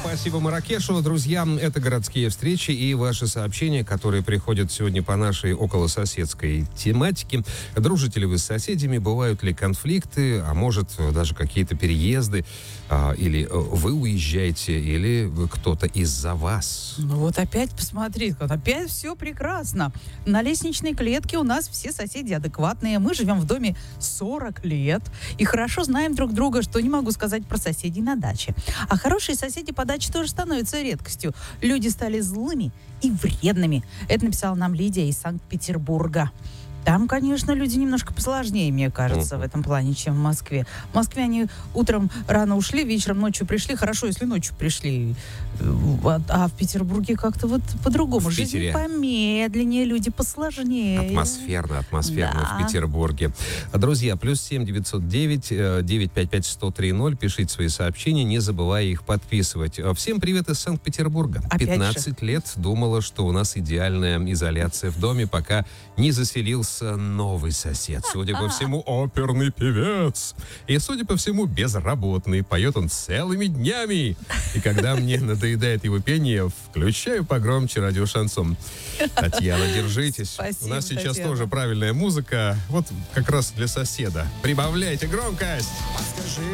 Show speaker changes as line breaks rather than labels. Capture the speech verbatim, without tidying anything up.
Спасибо Марракешу. Друзья, это городские встречи и ваши сообщения, которые приходят сегодня по нашей околососедской тематике. Дружите ли вы с соседями? Бывают ли конфликты? А может, даже какие-то переезды? А, или вы уезжаете, или кто-то из-за вас?
Ну вот опять посмотри, опять все прекрасно. На лестничной клетке у нас все соседи адекватные. Мы живем в доме сорок лет и хорошо знаем друг друга, что не могу сказать про соседей на даче. А хорошие соседи по даче тоже становятся редкостью. Люди стали злыми и вредными. Это написала нам Лидия из Санкт-Петербурга. Там, конечно, люди немножко посложнее, мне кажется, в этом плане, чем в Москве. В Москве они утром рано ушли, вечером, ночью пришли. Хорошо, если ночью пришли. А в Петербурге как-то вот по-другому.
В
Жизнь
Питере
помедленнее, люди посложнее.
Атмосферно, атмосферно
Да.
в Петербурге. Друзья, плюс семь девятьсот девять девятьсот пятьдесят пять сто три ноль. Пишите свои сообщения, не забывая их подписывать. Всем привет из Санкт-Петербурга.
Опять
пятнадцать лет думала, что у нас идеальная изоляция в доме, пока не заселился новый сосед. Судя по всему, оперный певец. И, судя по всему, безработный. Поет он целыми днями. И когда мне надоедает его пение, включаю погромче радиошансон. Татьяна, держитесь.
Спасибо,
У нас сейчас
Татьяна.
тоже правильная музыка. Вот как раз для соседа. Прибавляйте громкость.